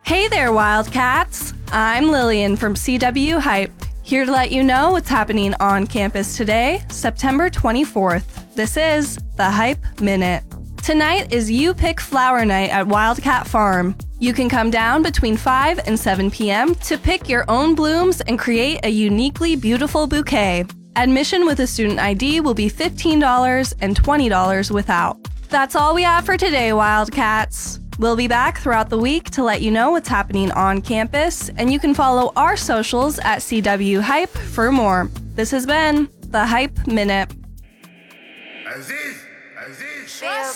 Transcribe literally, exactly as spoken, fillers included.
Hey there, Wildcats! I'm Lillian from C W Hype, here to let you know what's happening on campus today, September twenty-fourth. This is the Hype Minute. Tonight is You Pick Flower Night at Wildcat Farm. You can come down between five and seven p.m. to pick your own blooms and create a uniquely beautiful bouquet. Admission with a student I D will be fifteen dollars and twenty dollars without. That's all we have for today, Wildcats. We'll be back throughout the week to let you know what's happening on campus, and you can follow our socials at C W Hype for more. This has been the Hype Minute. Aziz, Aziz. Feels